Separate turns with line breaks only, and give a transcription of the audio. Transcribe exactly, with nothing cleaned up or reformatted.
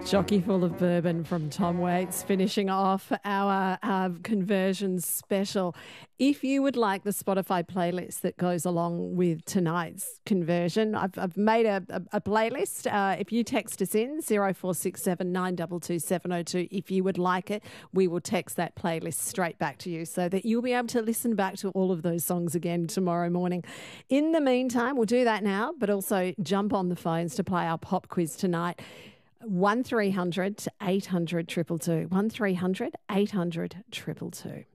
Jockey full of bourbon from Tom Waits, finishing off our uh, conversion special. If you would like the Spotify playlist that goes along with tonight's conversion, I've, I've made a, a, a playlist. Uh, if you text us in zero four six seven nine two two seven zero two, if you would like it, we will text that playlist straight back to you so that you'll be able to listen back to all of those songs again tomorrow morning. In the meantime, we'll do that now, but also jump on the phones to play our pop quiz tonight. one three hundred eight hundred two two two. one three hundred eight hundred two two two.